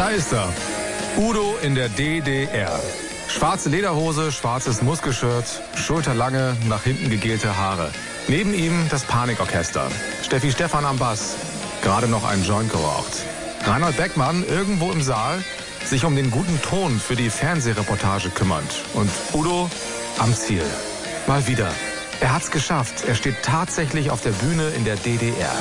Da ist er. Udo in der DDR. Schwarze Lederhose, schwarzes Muskelshirt, schulterlange, nach hinten gegelte Haare. Neben ihm das Panikorchester. Steffi Stephan am Bass. Gerade noch einen Joint geraucht. Reinhold Beckmann irgendwo im Saal, sich um den guten Ton für die Fernsehreportage kümmernd. Und Udo am Ziel. Mal wieder. Er hat's geschafft. Er steht tatsächlich auf der Bühne in der DDR.